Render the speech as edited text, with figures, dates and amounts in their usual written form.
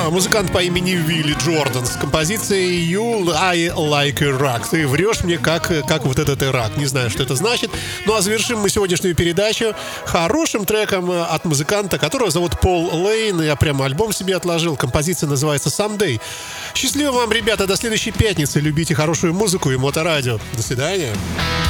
Музыкант по имени Вилли Джордан с композицией You I Like Iraq. Ты врешь мне, как вот этот Ирак. Не знаю, что это значит. Ну а завершим мы сегодняшнюю передачу хорошим треком от музыканта, которого зовут Пол Лейн. Я прямо альбом себе отложил. Композиция называется Someday. Счастливо вам, ребята, до следующей пятницы. Любите хорошую музыку и моторадио. До свидания.